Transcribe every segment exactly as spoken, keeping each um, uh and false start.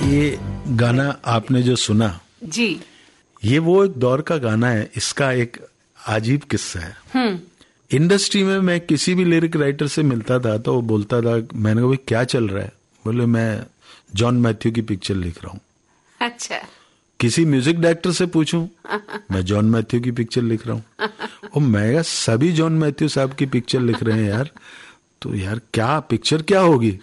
ये गाना आपने जो सुना जी, ये वो एक दौर का गाना है। इसका एक अजीब किस्सा है। हम्म इंडस्ट्री में मैं किसी भी लिरिक राइटर से मिलता था तो वो बोलता था, मैंने कहा भाई क्या चल रहा है? बोले मैं जॉन मैथ्यू की पिक्चर लिख रहा हूँ। अच्छा। किसी म्यूजिक डायरेक्टर से पूछूं, मैं जॉन मैथ्यू की पिक्चर लिख रहा हूँ। और मैं कहा सभी जॉन मैथ्यू साहब की पिक्चर लिख रहे हैं यार, तो यार क्या पिक्चर क्या होगी?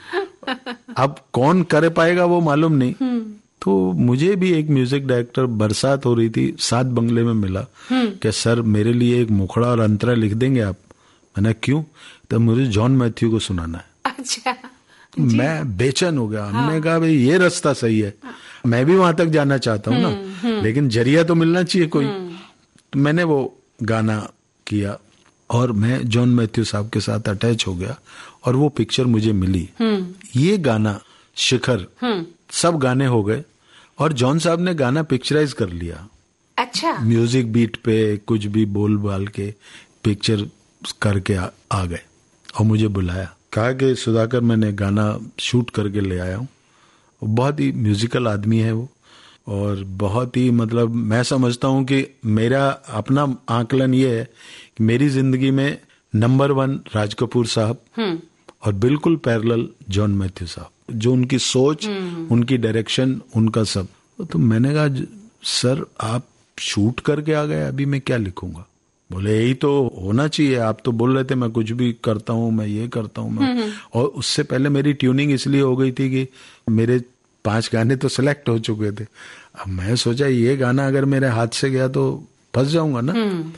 अब कौन कर पाएगा वो मालूम नहीं। तो मुझे भी एक म्यूजिक डायरेक्टर, बरसात हो रही थी, सात बंगले में मिला कि सर मेरे लिए एक मुखड़ा और अंतरा लिख देंगे आप? मैंने क्यों? तो मुझे जॉन मैथ्यू को सुनाना है। अच्छा। मैं बेचैन हो गया। हमने हाँ। कहा भाई ये रास्ता सही है, मैं भी वहां तक जाना चाहता हूँ ना, लेकिन जरिया तो मिलना चाहिए कोई। तो मैंने वो गाना किया और मैं जॉन मैथ्यू साहब के साथ अटैच हो गया और वो पिक्चर मुझे मिली। ये गाना शिखर सब गाने हो गए और जॉन साहब ने गाना पिक्चराइज कर लिया। अच्छा। म्यूजिक बीट पे कुछ भी बोल बाल के पिक्चर करके आ, आ गए और मुझे बुलाया, कहा कि सुधाकर मैंने गाना शूट करके ले आया हूँ। बहुत ही म्यूजिकल आदमी है वो और बहुत ही, मतलब मैं समझता हूँ कि मेरा अपना आकलन ये है कि मेरी जिंदगी में नंबर वन राज कपूर साहब और बिल्कुल पैरेलल जॉन मैथ्यू साहब, जो उनकी सोच, उनकी डायरेक्शन, उनका सब। तो मैंने कहा सर आप शूट करके आ गए, अभी मैं क्या लिखूंगा? बोले यही तो होना चाहिए, आप तो बोल रहे थे मैं कुछ भी करता हूँ, मैं ये करता हूँ मैं। और उससे पहले मेरी ट्यूनिंग इसलिए हो गई थी कि मेरे पांच गाने तो सिलेक्ट हो चुके थे। अब मैं सोचा ये गाना अगर मेरे हाथ से गया तो फंस जाऊंगा ना।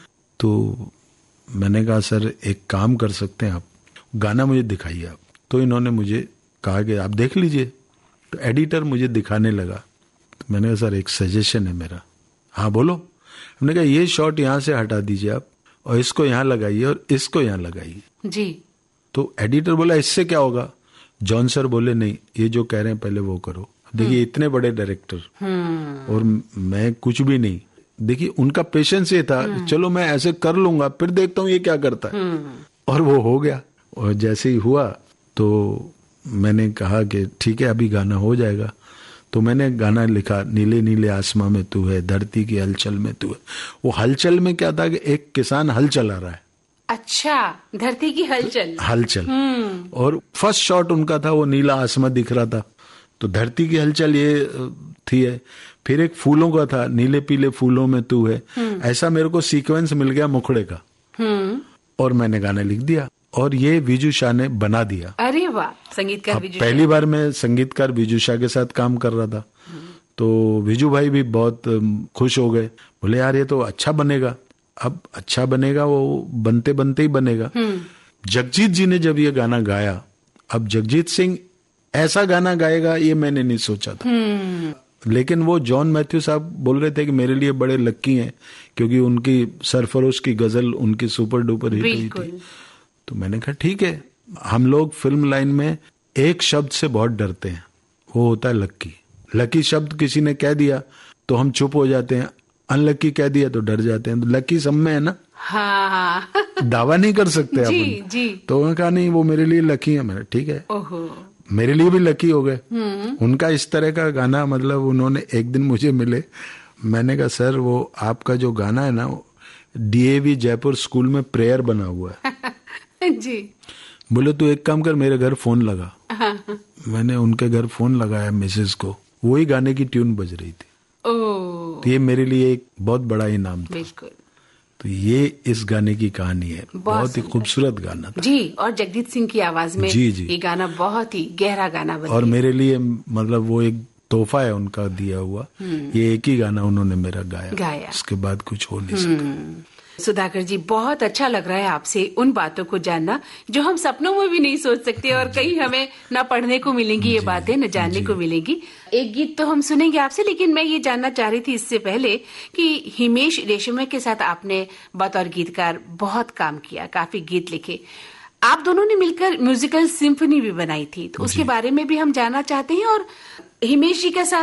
तो मैंने कहा सर एक काम कर सकते हैं आप, गाना मुझे दिखाइए आप। तो इन्होंने मुझे कहा कि आप देख लीजिए। तो एडिटर मुझे दिखाने लगा। तो मैंने कहा सर एक सजेशन है मेरा। हाँ बोलो। हमने कहा ये शॉट यहाँ से हटा दीजिए आप और इसको यहाँ लगाइए और इसको यहाँ लगाइए जी। तो एडिटर बोला इससे क्या होगा? जॉन सर बोले नहीं, ये जो कह रहे हैं पहले वो करो। देखिए इतने बड़े डायरेक्टर और मैं कुछ भी नहीं। देखिए उनका पेशेंस ये था, चलो मैं ऐसे कर लूंगा फिर देखता हूँ ये क्या करता है। और वो हो गया। और जैसे ही हुआ तो मैंने कहा कि ठीक है अभी गाना हो जाएगा। तो मैंने गाना लिखा, नीले नीले आसमां में तू है, धरती की हलचल में तू है। वो हलचल में क्या था कि एक किसान हल चला रहा है। अच्छा, धरती की हलचल। हलचल। और फर्स्ट शॉट उनका था वो नीला आसमां दिख रहा था, तो धरती की हलचल ये थी है। फिर एक फूलों का था, नीले पीले फूलों में तू है। ऐसा मेरे को सीक्वेंस मिल गया मुखड़े का और मैंने गाना लिख दिया और ये विजू शाह ने बना दिया। अरे वाह, संगीतकार विजू शाह। पहली बार मैं संगीतकार विजू शाह के साथ काम कर रहा था। तो विजू भाई भी बहुत खुश हो गए, बोले यार ये तो अच्छा बनेगा। अब अच्छा बनेगा वो बनते बनते ही बनेगा। जगजीत जी ने जब ये गाना गाया, अब जगजीत सिंह ऐसा गाना गाएगा ये मैंने नहीं सोचा था। लेकिन वो जॉन मैथ्यू साहब बोल रहे थे कि मेरे लिए बड़े लक्की हैं क्योंकि उनकी सरफरोश की गजल उनकी सुपर डुपर हिट हुई थी। तो मैंने कहा ठीक है। हम लोग फिल्म लाइन में एक शब्द से बहुत डरते हैं, वो होता है लक्की। लकी शब्द किसी ने कह दिया तो हम चुप हो जाते हैं, अनलक्की कह दिया तो डर जाते हैं। तो लकी सब में है ना। हाँ हाँ। दावा नहीं कर सकते जी, अपन। जी। तो उन्होंने कहा नहीं वो मेरे लिए लकी है। मैंने ठीक है, ओहो। मेरे लिए भी लकी हो गए। उनका इस तरह का गाना, मतलब उन्होंने एक दिन मुझे मिले, मैंने कहा सर वो आपका जो गाना है ना डीएवी जयपुर स्कूल में प्रेयर बना हुआ है। जी। बोले तू एक काम कर मेरे घर फोन लगा। हाँ। मैंने उनके घर फोन लगाया मिसेस को, वही गाने की ट्यून बज रही थी। ओह। तो ये मेरे लिए एक बहुत बड़ा इनाम था। बिल्कुल। तो ये इस गाने की कहानी है। बहुत, बहुत ही खूबसूरत गाना था जी। और जगजीत सिंह की आवाज में जी, जी। ये गाना बहुत ही गहरा गाना बन और मेरे लिए मतलब वो एक तोहफा है उनका दिया हुआ। ये एक ही गाना उन्होंने मेरा गाया, गाया। उसके बाद कुछ हो नहीं सका। सुधाकर जी, बहुत अच्छा लग रहा है आपसे उन बातों को जानना जो हम सपनों में भी नहीं सोच सकते और कहीं हमें न पढ़ने को मिलेंगी ये बातें, न जानने को मिलेंगी। एक गीत तो हम सुनेंगे आपसे, लेकिन मैं ये जानना चाह रही थी इससे पहले कि हिमेश रेशमिया के साथ आपने बतौर गीतकार बहुत काम किया, काफी गीत लिखे। आप दोनों ने मिलकर म्यूजिकल सिम्फनी भी बनाई थी, तो उसके बारे में भी हम जानना चाहते हैं। और हिमेश जी के साथ